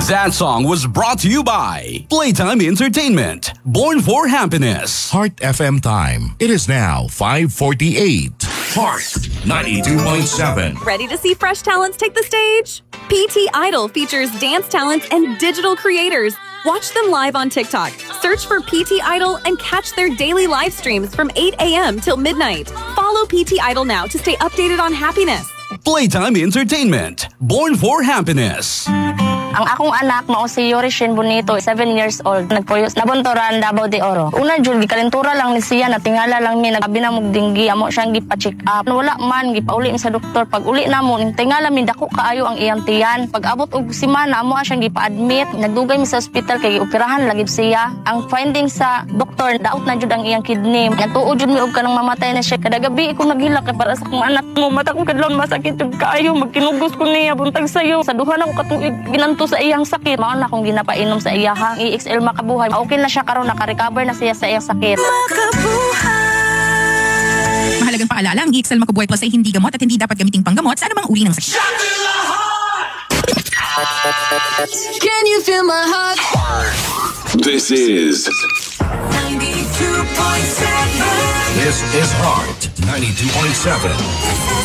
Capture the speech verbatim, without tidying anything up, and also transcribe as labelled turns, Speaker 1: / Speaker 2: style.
Speaker 1: That song was brought to you by Playtime Entertainment. Born for happiness.
Speaker 2: Heart F M time. It is now five forty-eight. Heart ninety-two point seven.
Speaker 3: Ready to see fresh talents take the stage? P T Idol features dance talents and digital creators. Watch them live on TikTok. Search for P T Idol and catch their daily live streams from eight a.m. till midnight. Follow P T Idol now to stay updated on happiness.
Speaker 1: Playtime Entertainment. Born for happiness.
Speaker 4: Ang akong anak mao si Yorishin Bonito, seven years old, nagpuyos nabuntoran Davao de Oro. Una jud gikalentura lang ni siya, natingala lang mi, nagabi na mog dinggi, amo siyang gipa-check up. Wala man gipauli mi sa doktor. Pag uli namo, tingala mi dako kaayo ang iyang tiyan. Pag abot og semana amo siyang gipa-admit, nagdugay mi sa ospital kay operahan lagib siya. Ang finding sa doktor, daot na jud ang iyang kidney. Natuod jud mi og kanang mamatay na siya. Kada gabi ko naghilak kay para sa akong anak mo. Mata ko kadlawon masakit jud kaayo, magkinugos ko niya buntag sayo. Sa duha na ko katuig ginanto sa iyang sakit. Mao na akong ginapainom sa iya ha. E X L makabuhay. Okay na siya karon, naka-recover na siya sa iyang sakit.
Speaker 5: Makabuhay! Mahalagang paalala, ang E X L Makabuhay Plus ay hindi gamot at hindi dapat gamiting panggamot sa anumang uri ng sakit.
Speaker 6: Can you feel my heart?
Speaker 7: This is
Speaker 6: ninety-two point seven.
Speaker 2: This is Heart ninety-two point seven.